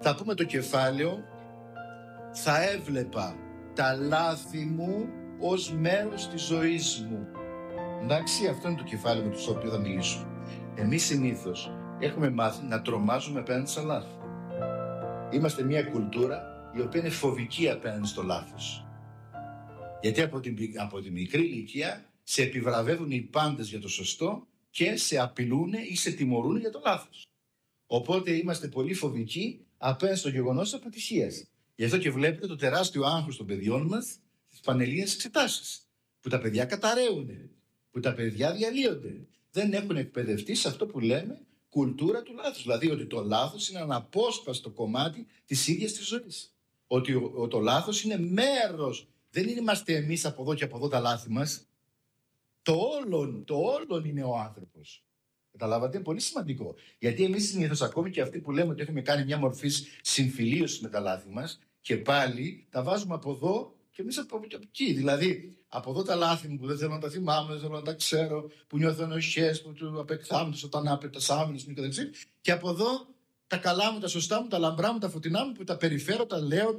Θα πούμε το κεφάλαιο, θα έβλεπα τα λάθη μου ως μέρος της ζωής μου. Εντάξει, αυτό είναι το κεφάλαιο με το οποίο θα μιλήσουμε. Εμείς συνήθως έχουμε μάθει να τρομάζουμε απέναντι στα λάθη. Είμαστε μια κουλτούρα η οποία είναι φοβική απέναντι στο λάθος. Γιατί από τη μικρή ηλικία σε επιβραβεύουν οι πάντες για το σωστό και σε απειλούν ή σε τιμωρούν για το λάθος. Οπότε είμαστε πολύ φοβικοί απέναντι στο γεγονός της αποτυχίας. Γι' αυτό και βλέπετε το τεράστιο άγχος των παιδιών μας στις πανελλήνιες εξετάσεις. Που τα παιδιά καταραίουν, που τα παιδιά διαλύονται. Δεν έχουν εκπαιδευτεί σε αυτό που λέμε κουλτούρα του λάθους. Δηλαδή ότι το λάθος είναι ένα απόσπαστο κομμάτι της ίδιας της ζωής. Ότι το λάθος είναι μέρος. Δεν είμαστε εμείς από εδώ και από εδώ τα λάθη μας. Το όλον είναι ο άνθρωπος. Καταλάβατε, είναι πολύ σημαντικό. Γιατί εμείς συνήθως, ακόμη και αυτοί που λέμε ότι έχουμε κάνει μια μορφή συμφιλίωση με τα λάθη μας, και πάλι τα βάζουμε από εδώ και εμείς από εκεί. Δηλαδή, από εδώ τα λάθη μου που δεν θέλω να τα θυμάμαι, δεν θέλω να τα ξέρω, που νιώθω ενοχές, που του απεκθάμενος όταν άπετασάμενος και από εδώ τα καλά μου, τα σωστά μου, τα λαμπρά μου, τα φωτεινά μου που τα περιφέρω, τα λέω,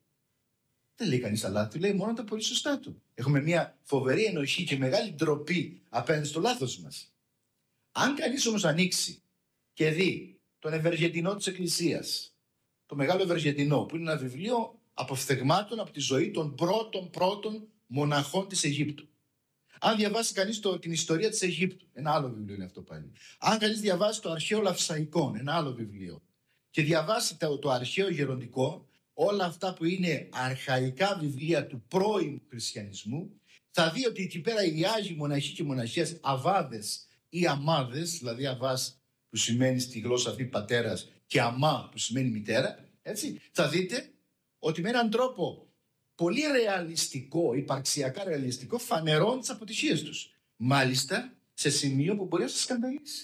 Δεν λέει κανείς τα λάθη, λέει μόνο τα πολύ σωστά του. Έχουμε μια φοβερή ενοχή και μεγάλη ντροπή απέναντι στο λάθος μας. Αν κανείς όμως ανοίξει και δει τον Ευεργετινό της Εκκλησίας, το Μεγάλο Ευεργετινό, που είναι ένα βιβλίο αποφθεγμάτων από τη ζωή των πρώτων μοναχών της Αιγύπτου. Αν διαβάσει κανείς την ιστορία της Αιγύπτου, ένα άλλο βιβλίο είναι αυτό πάλι. Αν κανείς διαβάσει το αρχαίο Λαυσαϊκόν, ένα άλλο βιβλίο, και διαβάσει το αρχαίο Γεροντικό, όλα αυτά που είναι αρχαϊκά βιβλία του πρώην χριστιανισμού, θα δει ότι εκεί πέρα οι Άγιοι μοναχοί και μοναχές, αβάδες ή αμάδες, δηλαδή αβάς που σημαίνει στη γλώσσα αυτή πατέρας και αμά που σημαίνει μητέρα, έτσι, θα δείτε ότι με έναν τρόπο πολύ ρεαλιστικό, υπαρξιακά ρεαλιστικό, φανερώνουν τις αποτυχίες τους. Μάλιστα σε σημείο που μπορεί να σας σκανδαλίσει.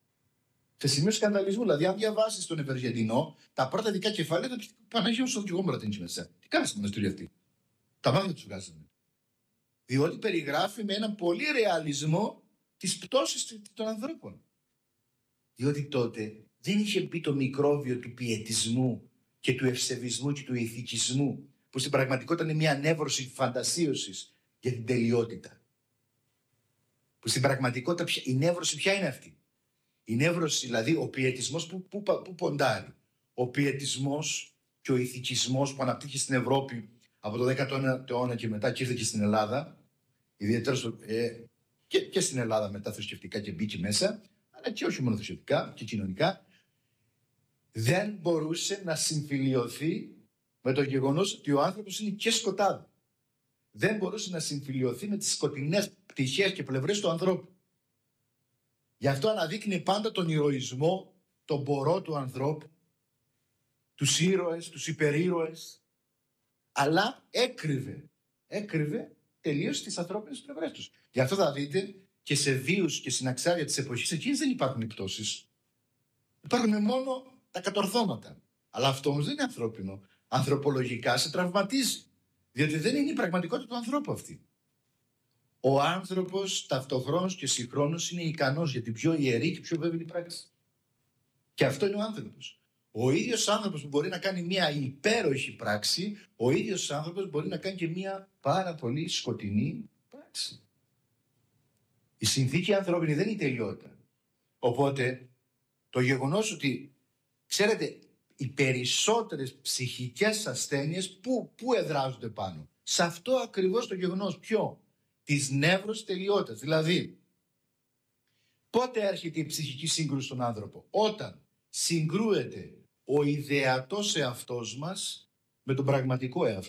Σε σημείο σκανδαλισμού. Δηλαδή, αν διαβάσεις τον Ευεργετινό, τα πρώτα δικά κεφάλαια ήταν Παναγία μου, και εγώ μου ρωτήνει μέσα. Τι κάνεις στην μοναστήρια αυτή? Τα μάτια του βγάζανε. Διότι περιγράφει με έναν πολύ ρεαλισμό τις πτώσεις των ανθρώπων. Διότι τότε δεν είχε μπει το μικρόβιο του πιετισμού και του ευσεβισμού και του ηθικισμού, που στην πραγματικότητα είναι μια ανέβρωση φαντασίωσης για την τελειότητα. Που στην πραγματικότητα η νεύρωση ποια είναι αυτή? Η νεύρωση, δηλαδή ο πιετισμός που ποντάρει. Ο πιετισμός και ο ηθικισμός που αναπτύχθηκε στην Ευρώπη από το 19ο αιώνα και μετά και ήρθε και στην Ελλάδα, ιδιαίτερα και στην Ελλάδα μετά θρησκευτικά και μπήκε μέσα, αλλά και όχι μόνο θρησκευτικά και κοινωνικά, δεν μπορούσε να συμφιλιωθεί με το γεγονός ότι ο άνθρωπος είναι και σκοτάδι. Δεν μπορούσε να συμφιλιωθεί με τις σκοτεινές πτυχές και πλευρές του ανθρώπου. Γι' αυτό αναδείκνυε πάντα τον ηρωισμό, τον πορό του ανθρώπου, τους ήρωες, τους υπερήρωες, αλλά έκρυβε τελείως τις ανθρώπινες πλευρές τους. Γι' αυτό θα δείτε και σε βίους και συναξάρια της εποχής εκείνης δεν υπάρχουν πτώσεις. Υπάρχουν μόνο τα κατορθώματα. Αλλά αυτό όμως δεν είναι ανθρώπινο. Ανθρωπολογικά σε τραυματίζει. Διότι δεν είναι η πραγματικότητα του ανθρώπου αυτή. Ο άνθρωπος ταυτοχρόνως και συγχρόνως είναι ικανός για την πιο ιερή και πιο βέβαιη πράξη. Και αυτό είναι ο άνθρωπος. Ο ίδιος άνθρωπος που μπορεί να κάνει μια υπέροχη πράξη, ο ίδιος άνθρωπος μπορεί να κάνει και μια πάρα πολύ σκοτεινή πράξη. Η συνθήκη ανθρώπινη δεν είναι η τελειότητα. Οπότε το γεγονός ότι, ξέρετε, οι περισσότερες ψυχικές ασθένειες που εδράζονται πάνω? Σε αυτό ακριβώς το γεγονός. Ποιο? Της νεύρωσης τελειότητας. Δηλαδή, πότε έρχεται η ψυχική σύγκρουση στον άνθρωπο? Όταν συγκρούεται ο ιδεατός εαυτός μας με τον πραγματικό εαυτό.